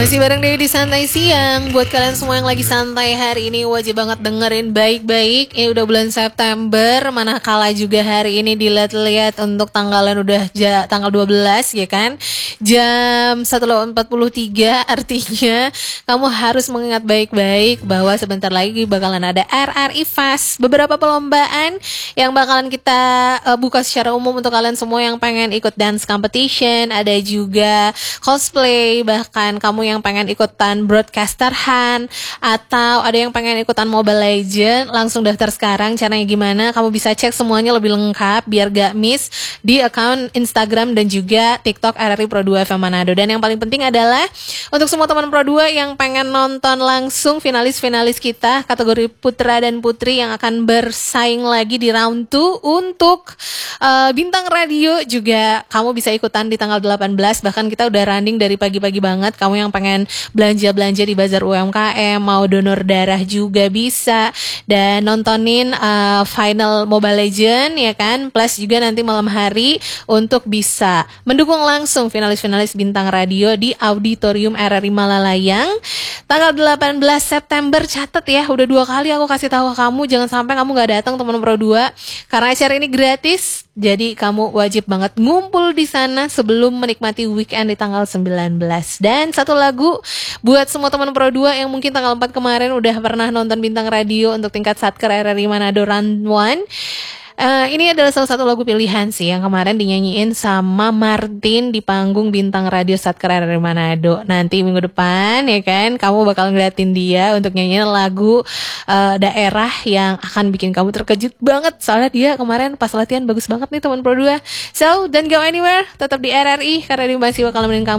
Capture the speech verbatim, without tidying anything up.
Masih bareng Dewi di Santai Siang. Buat kalian semua yang lagi santai hari ini, wajib banget dengerin baik-baik. Ini udah bulan September, manakala juga hari ini dilihat-lihat untuk tanggalan udah ja, tanggal dua belas ya kan, jam satu empat puluh tiga. Artinya kamu harus mengingat baik-baik bahwa sebentar lagi bakalan ada R R I Fast, beberapa perlombaan yang bakalan kita uh, buka secara umum untuk kalian semua yang pengen ikut dance competition. Ada juga cosplay, bahkan kamu yang pengen ikutan broadcaster Han, atau ada yang pengen ikutan Mobile Legend, langsung daftar sekarang. Caranya gimana? Kamu bisa cek semuanya lebih lengkap biar gak miss di account Instagram dan juga TikTok R R I Pro dua F M Manado. Dan yang paling penting adalah untuk semua teman Pro dua yang pengen nonton langsung finalis-finalis kita kategori putra dan putri yang akan bersaing lagi di round dua untuk uh, bintang radio, juga kamu bisa ikutan di tanggal delapan belas. Bahkan kita udah running dari pagi-pagi banget. Kamu yang pengen belanja-belanja di bazar U M K M, mau donor darah juga bisa, dan nontonin uh, final Mobile Legend ya kan, plus juga nanti malam hari untuk bisa mendukung langsung finalis-finalis bintang radio di Auditorium R R I Malalayang tanggal delapan belas September. Catat ya, udah dua kali aku kasih tahu kamu, jangan sampai kamu gak datang teman Pro dua, karena acara ini gratis. Jadi kamu wajib banget ngumpul di sana sebelum menikmati weekend di tanggal sembilan belas. Dan satu lagu buat semua teman Pro dua yang mungkin tanggal empat kemarin udah pernah nonton bintang radio untuk tingkat Satker R R I Manado Round one. Uh, ini adalah salah satu lagu pilihan sih yang kemarin dinyanyiin sama Martin di panggung bintang radio Satker R R I Manado. Nanti minggu depan ya kan, kamu bakal ngeliatin dia untuk nyanyiin lagu uh, daerah yang akan bikin kamu terkejut banget. Soalnya dia kemarin pas latihan bagus banget nih teman Pro dua. So, don't go anywhere, tetap di R R I karena dia masih bakal nemenin kamu